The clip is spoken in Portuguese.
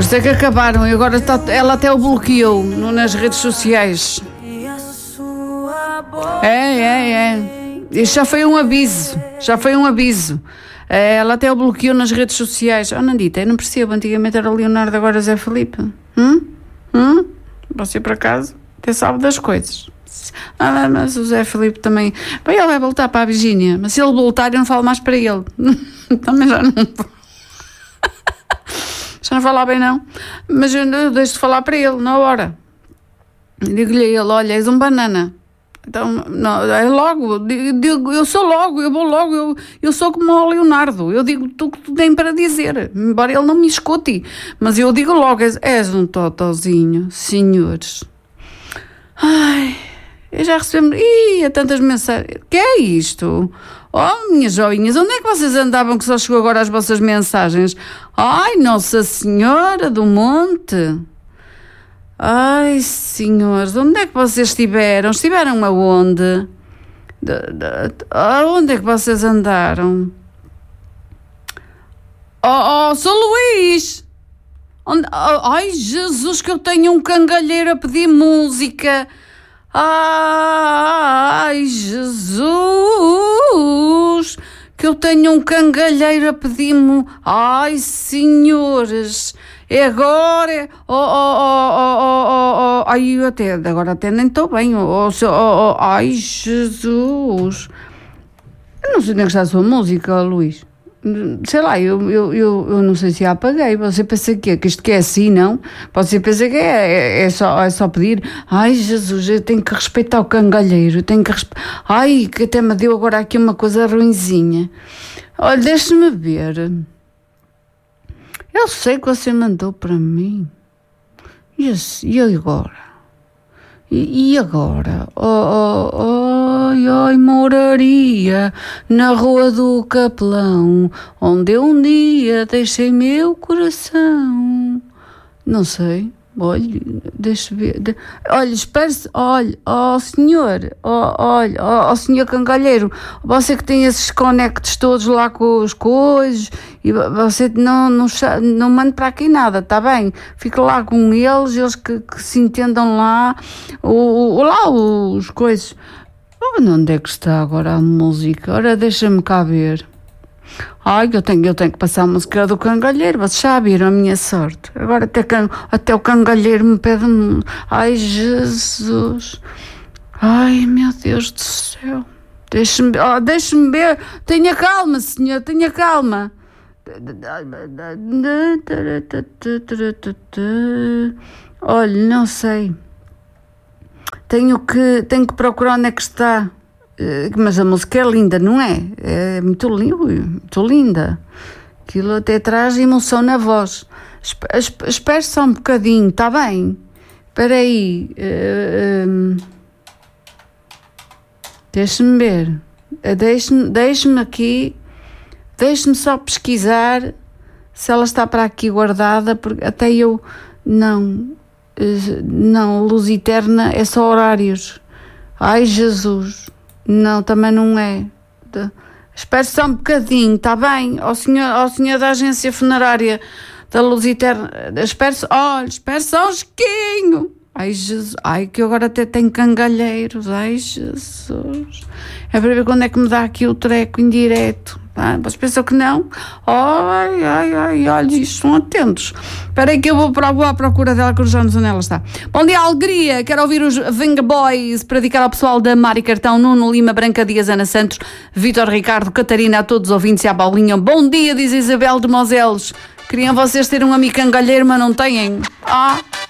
Por isso é que acabaram e agora ela até o bloqueou nas redes sociais. Isso já foi um aviso. Ela até o bloqueou nas redes sociais. Oh, Nandita, eu não percebo. Antigamente era Leonardo, agora Zé Filipe. Você, por acaso, até sabe das coisas. Mas o Zé Filipe também... Bem, ele vai voltar para a Virgínia. Mas se ele voltar, eu não falo mais para ele. Também já não... Já não falar bem, não. Mas eu deixo de falar para ele, na hora. Digo-lhe a ele, olha, és um banana. Então, não, é logo, eu sou logo, eu vou logo, eu sou como o Leonardo, eu digo tudo que tu tem para dizer, embora ele não me escute, mas eu digo logo, és um totozinho, senhores. Ai, eu já recebi, há tantas mensagens, que é isto? Oh, minhas joinhas, onde é que vocês andavam que só chegou agora as vossas mensagens? Ai, Nossa Senhora do Monte... Ai, senhores, onde é que vocês estiveram? Estiveram aonde? Onde é que vocês andaram? Sou Luís! Ai, Jesus, que eu tenho um cangalheiro a pedir música! Ai, Jesus, que eu tenho um cangalheiro a pedir música! Ai, senhores... É agora, ai, eu agora até nem estou bem, ai, Jesus, eu não sei nem que está a sua música, Luís, sei lá, eu não sei se a apaguei, você pensa que isto que é assim, não? Você pensa que é só pedir, ai, Jesus, eu tenho que respeitar o cangalheiro, ai, que até me deu agora aqui uma coisa ruinzinha, olha, deixe-me ver... Eu sei que você mandou para mim. E agora? E agora? Ai, moraria na Rua do Capelão, onde eu um dia deixei meu coração. Não sei. Olha, deixa ver. Olha, espere-se. Olha, senhor. Olha, senhor cangalheiro. Você que tem esses conectos todos lá com os coisas. E você não manda para aqui nada, está bem? Fica lá com eles que se entendam lá. Lá os coisas. Onde é que está agora a música? Ora, deixa-me cá ver. Ai, eu tenho que passar a música do cangalheiro, vocês já viram a minha sorte. Agora até o cangalheiro me pede... Ai, Jesus. Ai, meu Deus do céu. Deixe-me ver. Tenha calma, senhor, tenha calma. Olha, não sei. Tenho que procurar onde é que está. Mas a música é linda, não é? É muito linda. Aquilo até traz emoção na voz. Espere só um bocadinho, está bem? Espera aí. Deixe-me ver. Deixe-me aqui. Deixe-me só pesquisar se ela está para aqui guardada, porque até eu... Não, luz eterna é só horários. Ai, Jesus... Não, também não é. Espere só um bocadinho, está bem? Ao senhor da agência funerária da Luz Eterna. Espere só um chiquinho. Ai, Jesus. Ai, que eu agora até tenho cangalheiros. Ai, Jesus. É para ver quando é que me dá aqui o treco indireto. Vocês pensam que não? Ai, olha, isto estão atentos. Espera aí que eu vou à procura dela, que eu já não sei onde ela está. Bom dia, alegria. Quero ouvir os Venga Boys para dedicar ao pessoal da Mari Cartão, Nuno Lima, Branca Dias, Ana Santos, Vítor Ricardo, Catarina, a todos os ouvintes e à Paulinha. Bom dia, diz Isabel de Moselos. Queriam vocês ter um amigo cangalheiro, mas não têm.